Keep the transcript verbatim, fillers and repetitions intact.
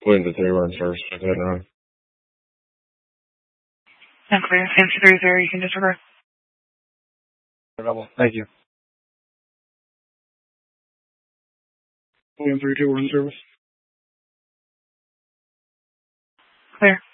William to three one service. Go ahead and run. And clear. Fancy three zero, you can disregard. Double. Thank you. William three two, we're in service. Clear.